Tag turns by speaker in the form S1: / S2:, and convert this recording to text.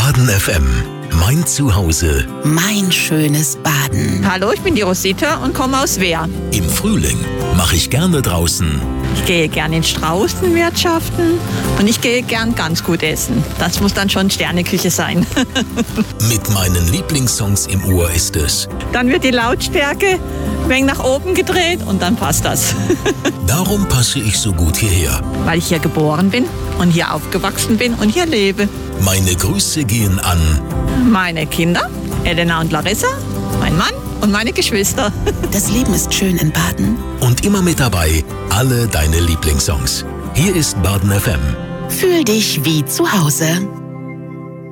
S1: Baden FM. Mein Zuhause.
S2: Mein schönes Baden.
S3: Hallo, ich bin die Rosita und komme aus Wehr.
S1: Im Frühling mache ich gerne draußen.
S3: Ich gehe gern in Straußen wirtschaften und ich gehe gern ganz gut essen. Das muss dann schon Sterneküche sein.
S1: Mit meinen Lieblingssongs im Ohr ist es.
S3: Dann wird die Lautstärke ein wenig nach oben gedreht und dann passt das.
S1: Darum passe ich so gut hierher.
S3: Weil ich hier geboren bin und hier aufgewachsen bin und hier lebe.
S1: Meine Grüße gehen an
S3: Meine Kinder, Elena und Larissa, mein Mann und meine Geschwister.
S2: Das Leben ist schön in Baden.
S1: und immer mit dabei alle deine Lieblingssongs. Hier ist Baden FM.
S2: Fühl dich wie zu Hause.